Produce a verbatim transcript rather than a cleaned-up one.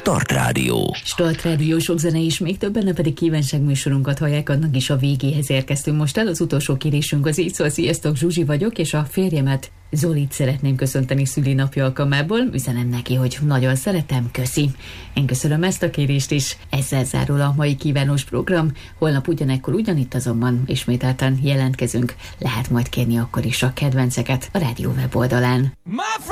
Start Rádió. Start Rádió, sok zene is, még többen pedig kívánságműsorunkat hallják, annak is a végéhez érkeztünk most el. Az utolsó kérésünk az így szól: sziasztok, Zsuzsi vagyok, és a férjemet, Zolit szeretném köszönteni szülinapja alkalmából. Üzenem neki, hogy nagyon szeretem, köszi. Én köszönöm ezt a kérést is. Ezzel zárul a mai kívánós program. Holnap ugyanekkor ugyanitt azonban ismételten jelentkezünk. Lehet majd kérni akkor is a kedvenceket a rádió weboldalán.